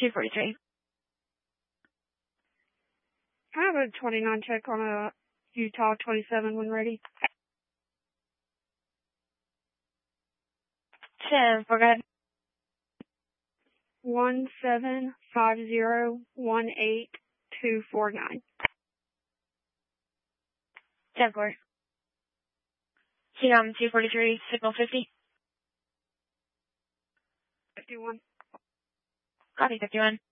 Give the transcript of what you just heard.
243. I have a 29 check on a Utah 27 when ready. 10, go ahead. 175018249. 10-4. CM 243, signal 50. 51. Copy 51.